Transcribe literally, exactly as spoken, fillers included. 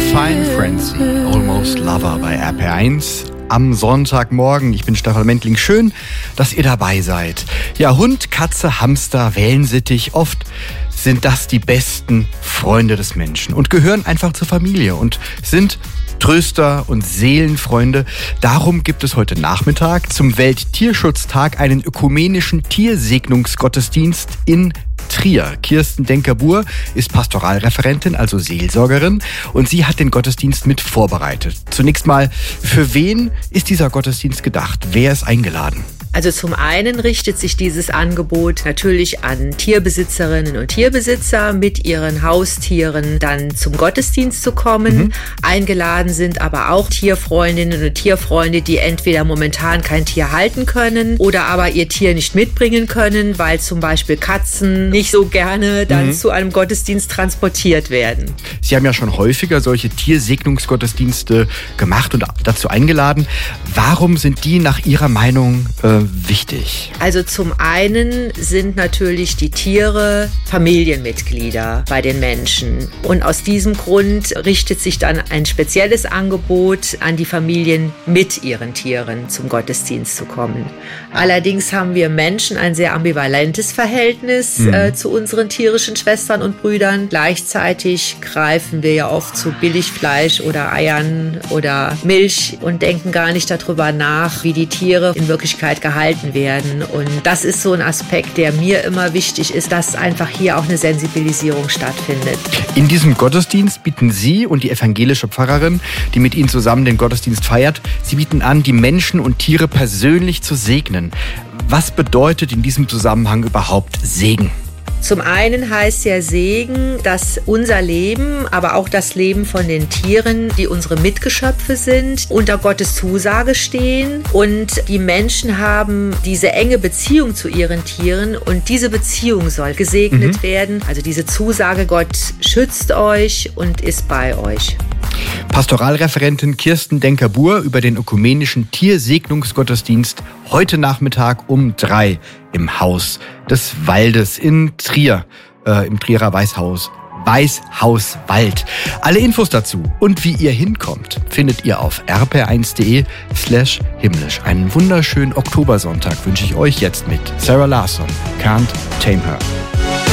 Fine Frenzy, Almost Lover bei R P eins am Sonntagmorgen. Ich bin Stefan Mentling. Schön, dass ihr dabei seid. Ja, Hund, Katze, Hamster, Wellensittich, oft sind das die besten Freunde des Menschen und gehören einfach zur Familie und sind Tröster und Seelenfreunde. Darum gibt es heute Nachmittag zum Welttierschutztag einen ökumenischen Tiersegnungsgottesdienst in Trier. Kirsten Denker-Buhr ist Pastoralreferentin, also Seelsorgerin, und sie hat den Gottesdienst mit vorbereitet. Zunächst mal, für wen ist dieser Gottesdienst gedacht? Wer ist eingeladen? Also zum einen richtet sich dieses Angebot natürlich an Tierbesitzerinnen und Tierbesitzer, mit ihren Haustieren dann zum Gottesdienst zu kommen. Mhm. Eingeladen sind aber auch Tierfreundinnen und Tierfreunde, die entweder momentan kein Tier halten können oder aber ihr Tier nicht mitbringen können, weil zum Beispiel Katzen nicht so gerne dann mhm. zu einem Gottesdienst transportiert werden. Sie haben ja schon häufiger solche Tiersegnungsgottesdienste gemacht und dazu eingeladen. Warum sind die nach Ihrer Meinung äh, wichtig? Also zum einen sind natürlich die Tiere Familienmitglieder bei den Menschen. Und aus diesem Grund richtet sich dann ein spezielles Angebot an die Familien, mit ihren Tieren zum Gottesdienst zu kommen. Allerdings haben wir Menschen ein sehr ambivalentes Verhältnis mhm. äh, zu unseren tierischen Schwestern und Brüdern. Gleichzeitig greifen wir ja oft zu Billigfleisch oder Eiern oder Milch und denken gar nicht darüber nach, wie die Tiere in Wirklichkeit gehalten werden. Und das ist so ein Aspekt, der mir immer wichtig ist, dass einfach hier auch eine Sensibilisierung stattfindet. In diesem Gottesdienst bieten Sie und die evangelische Pfarrerin, die mit Ihnen zusammen den Gottesdienst feiert, Sie bieten an, die Menschen und Tiere persönlich zu segnen. Was bedeutet in diesem Zusammenhang überhaupt Segen? Zum einen heißt ja Segen, dass unser Leben, aber auch das Leben von den Tieren, die unsere Mitgeschöpfe sind, unter Gottes Zusage stehen. Und die Menschen haben diese enge Beziehung zu ihren Tieren und diese Beziehung soll gesegnet mhm. werden. Also diese Zusage, Gott schützt euch und ist bei euch. Pastoralreferentin Kirsten Denker-Buhr über den ökumenischen Tiersegnungsgottesdienst heute Nachmittag um drei im Haus des Waldes in Trier, äh, im Trierer Weißhaus. Weißhauswald. Alle Infos dazu und wie ihr hinkommt, findet ihr auf r p eins punkt d e slash himmlisch. Einen wunderschönen Oktobersonntag wünsche ich euch jetzt mit Sarah Larsson, Can't Tame Her.